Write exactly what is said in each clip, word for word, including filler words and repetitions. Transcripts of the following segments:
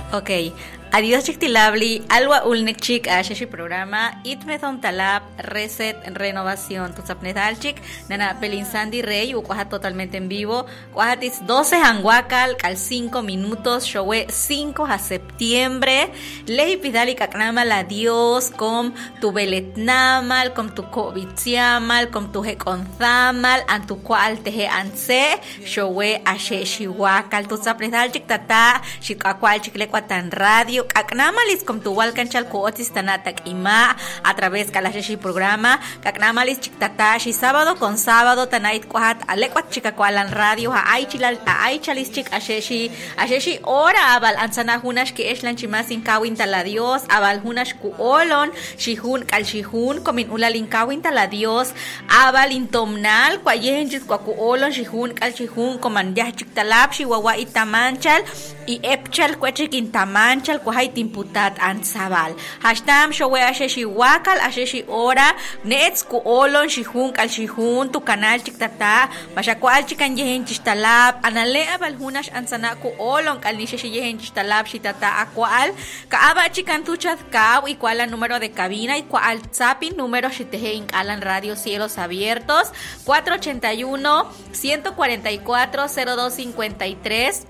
Ok. Adiós Chictilabli, Alwa Ulnek Chic, Asheshi programa, Itmethon Talab, Reset, Renovación, tu Chic, Nana Pelin Sandy Rey, Ucuaja totalmente en vivo, Cuajatis doce Hanguacal, Cal cinco minutos, Showe cinco a septiembre, Lehi Pidali Kaknama la Dios, con tu Beletnamal, con tu Covitsiamal, con tu Heconzamal, Antu Cual Teje Anse, Showe Asheshi Wakal, tu Chic Tata, Chicacual Chiclecuatan Radio. Kaknamalis com tu walkanchal kootis tanatak ima a través kalasheshi programa Kaknamalis chiktatashi sábado con sábado tanait kuat alekwat chikakualan radio ha aichilal a aichalis chik asheshi asheshi ora abal ansana hunash que eslan chimasin kawin taladios abal hunash ku olon shihun kal shihun komin ulalin kawin taladios abal intomnal kwayenjis kwaku olon shihun kal shihun koman yah chiktalab shiwawa itamanchal y epchal kwachik intamanchal hay timputat an sabal hashtag showe asheshi wakal asheshi ora nets ku olon shihun kal shihun tu canal chiktata mashakwal chikan yehen chishtalab anale abal hunash ansana ku olon kal nisheshi yehen chishtalab shitata akwal kaaba chikan tuchat kaw y cual número de cabina y cual zapi número shitehe alan radio cielos abiertos cuatro ochenta y uno, ciento cuarenta y cuatro, cero dos cincuenta y tres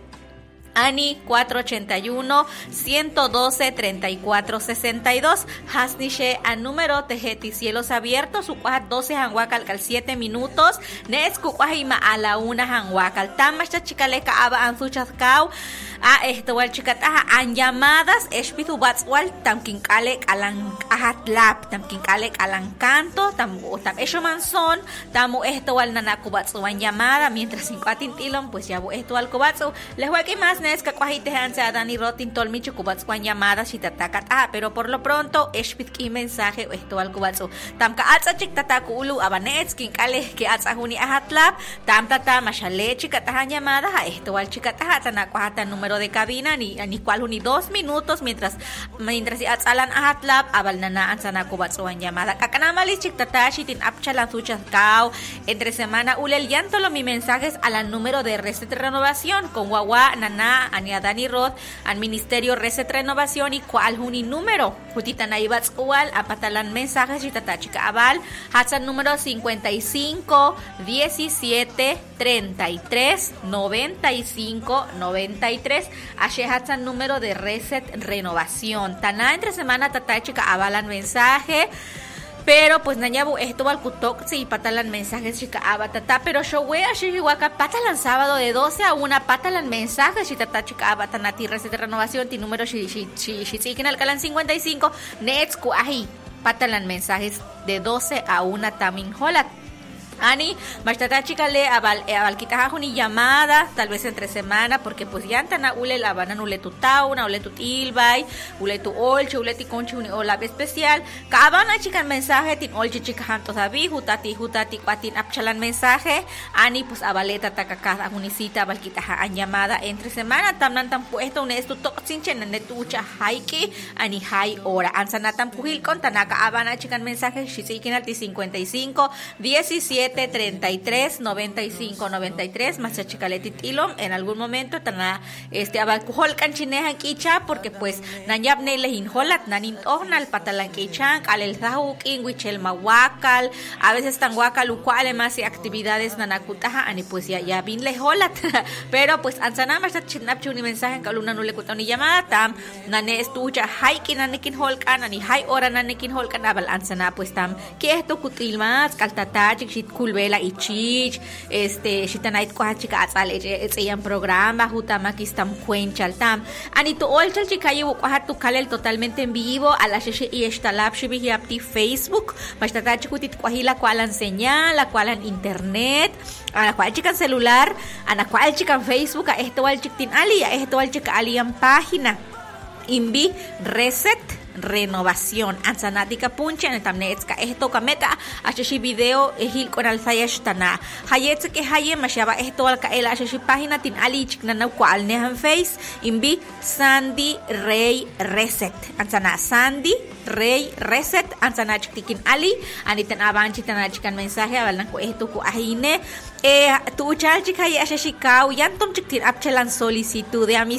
Ani cuatro ochenta y uno, ciento doce, treinta y cuatro sesenta y dos Hasnishe a número Tejeti cielos abiertos Ucuaj doce Hanhuacal cal siete minutos Nes Cucuajima a la una Hanhuacal Tamasha chicaleca aba anzuchazcao a esto wal chicataja an llamadas Espitu batzwal tamkin kale alan ahatlap tamkin kale alan canto tam tam eso manzón tamu esto wal nanaku batzwan llamada mientras sin tilon pues ya esto al cobatzo les voy a más Neska Cuajite Hanse a Dani Rotin Tolmicho Cubatzcuan llamadas y tatacat ah, pero por lo pronto Eshpitki mensaje esto al Cubatzo Tamka Atza Chik Tatakulu Abanetskin Kale que Atza Juni Ahatlap Tam Tata Mashale Chikataja llamadas a esto al Chikataja Tanacuajata número de cabina ni ni cual ni dos minutos mientras mientras Atzalan Ahatlap Abalnana Anzana Cubatzuan llamada Kakanamali Chik Tatashi Tin Apchalan Suchas Kao entre semana Ulel Yantolo mi mensajes a la número de Reset Renovación con Guagua Nana Ania Dani Roth al Ministerio Reset Renovación y cual juni número Jutitana Ibats Ual apatalan mensajes y tatachika Abal Hatsan número cincuenta y cinco, diecisiete, treinta y tres, noventa y cinco, noventa y tres Ashe Hatsan número de Reset Renovación Tana entre semana tatachika Abalan mensaje pero pues nañabu esto al kutok si patalan mensajes chica abatata pero yo voy a shiwaka patalan sábado de doce a una patalan mensajes si tata chica abatanati Reset de Renovación ti número shi shi shi shi al calan cincuenta y cinco nets kuahi patalan mensajes de doce a una tamin holat Ani, bastata chica le abal abal kitaja ni llamada, tal vez entre semana, porque pues ya antana ule la van ule tu tauna, ule tu ilbay, ule tu olche, ule ti conchi uni ola especial. Kabana chica mensaje tin olche chica hanto sabi, jutati jutati kwatin apchalan mensaje. Ani pues abaleta takakada unisita abal kitaja an llamada entre semana, tamnan tan puesto un esto toxinche netucha haiki, ani hai hora. Ansanatam kuhil con tanaka abana chica mensaje, shisikin alti cincuenta y cinco, diecisiete treinta y tres, noventa y cinco, noventa y tres más chicaleti tilom en algún momento tana este abalcuhol canchinejan kicha porque pues nanyabne lehin holat nanin ohnal patalan kichan alel zahuk inguichel mawakal a veces tan wakal ukwale más actividades nanakutaja ani pues ya ya bin le holat pero pues ansana más chinap chuni mensaje kaluna no le kutoni llamada tam nane estucha haiki nanekin holkan ani hai ora nanekin holkan abal ansana pues tam que esto kutil más kaltata chik kulbela y chich este shitanait kwa chika atsal etsayan programa jutama kistam cuenchal tam anito olchal chikayi kwa tu kalel totalmente en vivo a la sheshi y estalab shibi yapti Facebook mashtata chikutit kwahila kwalan señal la kwalan internet a la cual chican celular a la cual chican Facebook a esto al chiktin ali a esto al chika alian página Invi Reset Renovación ansanatika punche en tamnetska esto kameta asheshi video ehil con alzayash tana hayetze que haye mashaba esto al kael asheshi página tin ali chikna na kwal nehan face Invi Sandy Rey Reset ansana Sandy Rey Reset ansana chiktikin ali anitan avanchi tan chikan mensaje abalan ko esto ko ahine eh tu chal chikay asheshi kaw yantom chiktin apchelan solicitud de